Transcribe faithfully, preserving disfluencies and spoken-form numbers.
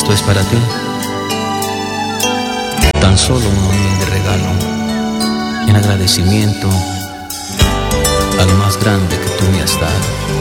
Esto es para ti, tan solo un humilde regalo, en agradecimiento al más grande que tú me has dado.